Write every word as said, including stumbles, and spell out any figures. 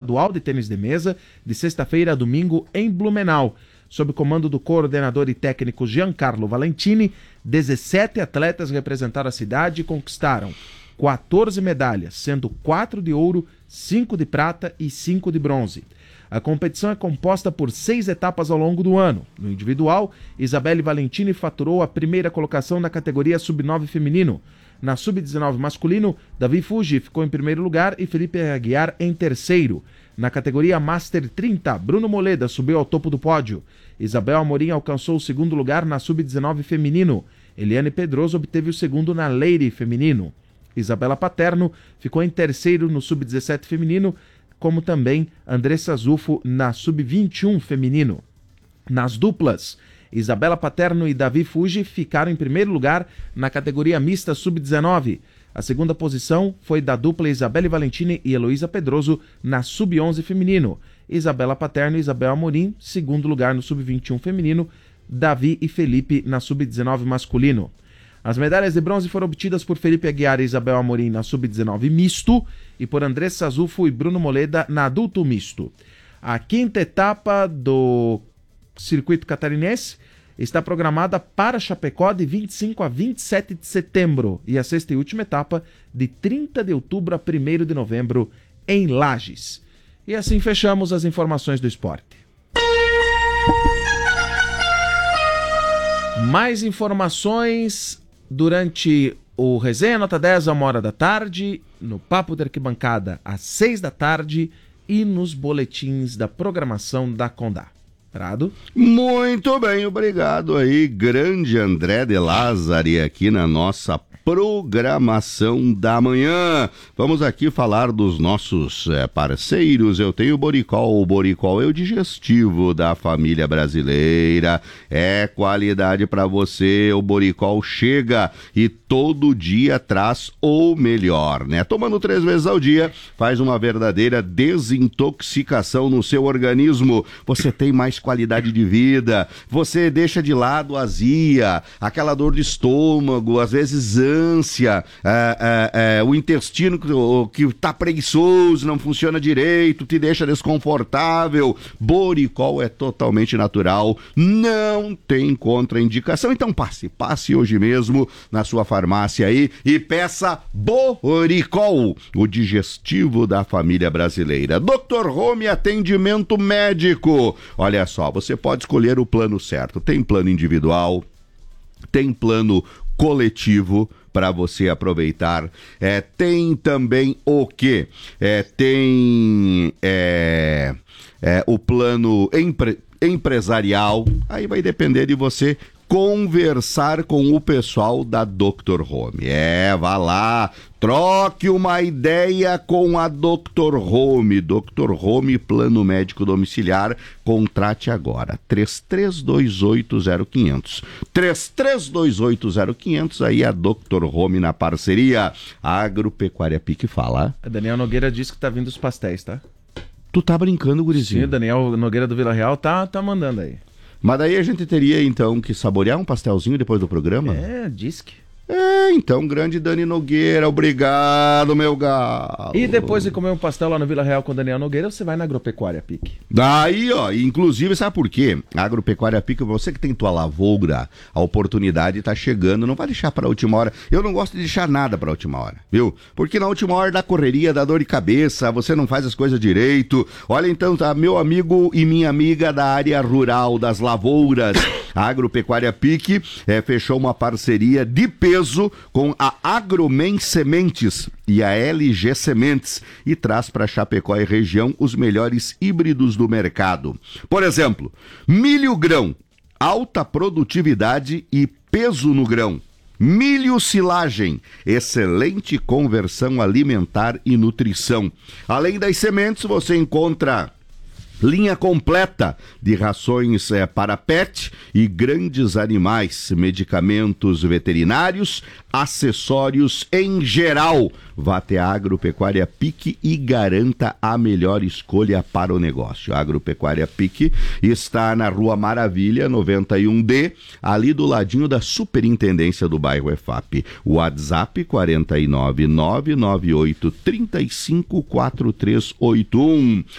Estadual de Tênis de Mesa, de sexta-feira a domingo em Blumenau. Sob comando do coordenador e técnico Giancarlo Valentini, dezessete atletas representaram a cidade e conquistaram quatorze medalhas, sendo quatro de ouro, cinco de prata e cinco de bronze. A competição é composta por seis etapas ao longo do ano. No individual, Isabelle Valentini faturou a primeira colocação na categoria sub nove feminino. Na sub dezenove masculino, Davi Fuji ficou em primeiro lugar e Felipe Aguiar em terceiro. Na categoria Master trinta, Bruno Moleda subiu ao topo do pódio. Isabel Amorim alcançou o segundo lugar na sub dezenove feminino. Eliane Pedroso obteve o segundo na Lady feminino. Isabela Paterno ficou em terceiro no sub dezessete feminino, como também Andressa Zufo na sub vinte e um feminino. Nas duplas, Isabela Paterno e Davi Fuji ficaram em primeiro lugar na categoria mista sub dezenove. A segunda posição foi da dupla Isabelle Valentini e Heloísa Pedroso na sub onze feminino. Isabela Paterno e Isabel Amorim, segundo lugar no sub vinte e um feminino. Davi e Felipe na sub dezenove masculino. As medalhas de bronze foram obtidas por Felipe Aguiar e Isabel Amorim na sub dezenove misto e por Andressa Zufo e Bruno Moleda na adulto misto. A quinta etapa do circuito catarinense está programada para Chapecó de vinte e cinco a vinte e sete de setembro e a sexta e última etapa de trinta de outubro a primeiro de novembro em Lages. E assim fechamos as informações do esporte. Mais informações durante o Resenha Nota dez a uma hora da tarde, no Papo de Arquibancada às seis da tarde e nos boletins da programação da Condá. Prado? Muito bem, obrigado aí, grande André de Lázari aqui na nossa programação da manhã. Vamos aqui falar dos nossos é, parceiros. Eu tenho o Boricol. O Boricol é o digestivo da família brasileira. É qualidade para você. O Boricol chega e todo dia traz o melhor, né? Tomando três vezes ao dia, faz uma verdadeira desintoxicação no seu organismo. Você tem mais qualidade de vida. Você deixa de lado a azia, aquela dor de estômago, às vezes ânsia, é, é, é, o intestino que está preguiçoso, não funciona direito, te deixa desconfortável. Boricol é totalmente natural, não tem contraindicação. Então passe, passe hoje mesmo na sua farmácia aí e peça Boricol, o digestivo da família brasileira. doutor Home Atendimento Médico. Olha só, você pode escolher o plano certo. Tem plano individual, tem plano coletivo para você aproveitar. É, tem também o quê? É, tem é, é, o plano empre, empresarial. Aí vai depender de você conversar com o pessoal da doutor Home. É, vá lá, troque uma ideia com a doutor Home. doutor Home, plano médico domiciliar, contrate agora. três três dois oito zero quinhentos. três três dois oito zero quinhentos, aí a doutor Home na parceria. Agropecuária Pique fala. A Daniel Nogueira disse que tá vindo os pastéis, tá? Tu tá brincando, gurizinho? Sim, o Daniel Nogueira do Vila Real tá, tá mandando aí. Mas daí a gente teria, então, que saborear um pastelzinho depois do programa? É, diz que. É, então, grande Dani Nogueira, obrigado, meu galo. E depois de comer um pastel lá no Vila Real com o Daniel Nogueira, você vai na Agropecuária Pique. Daí, ó, inclusive, sabe por quê? A Agropecuária Pique, você que tem tua lavoura, a oportunidade tá chegando, não vai deixar pra última hora. Eu não gosto de deixar nada pra última hora, viu? Porque na última hora dá correria, dá dor de cabeça, você não faz as coisas direito. Olha, então, tá, meu amigo e minha amiga da área rural, das lavouras, a Agropecuária Pique é, fechou uma parceria de peso com a Agromen Sementes e a L G Sementes e traz para Chapecó e região os melhores híbridos do mercado. Por exemplo, milho grão, alta produtividade e peso no grão. Milho silagem, excelente conversão alimentar e nutrição. Além das sementes, você encontra linha completa de rações é, para pet e grandes animais, medicamentos veterinários, acessórios em geral. Vá até a Agropecuária Pique e garanta a melhor escolha para o negócio. A Agropecuária Pique está na Rua Maravilha, noventa e um D, ali do ladinho da Superintendência do bairro E F A P. WhatsApp quatro nove nove nove oito três cinco quatro três oito um.